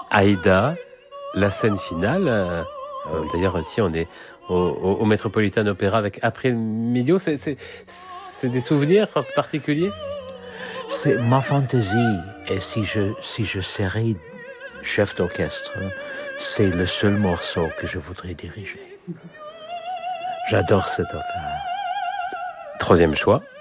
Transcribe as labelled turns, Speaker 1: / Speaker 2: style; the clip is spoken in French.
Speaker 1: Aïda, la scène finale. D'ailleurs, ici, on est au Metropolitan Opera avec April Miglio. C'est des souvenirs particuliers?
Speaker 2: C'est ma fantaisie. Et si je serais chef d'orchestre, c'est le seul morceau que je voudrais diriger. J'adore cet opéra.
Speaker 1: Troisième choix.